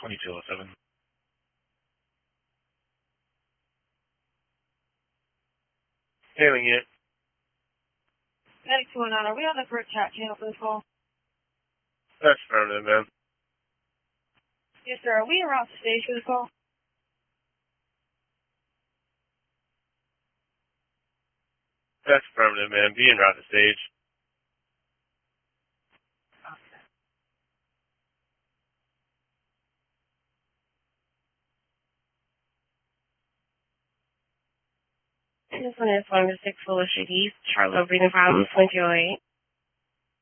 2207. Hailing it. 9219, are we on the correct chat channel for this call? That's affirmative, ma'am. Yes, sir. Are we around the stage for this call? That's affirmative, ma'am. Be en route to stage. This one is 106 Fuller Street East, Charlotte, breathing problems, 2208.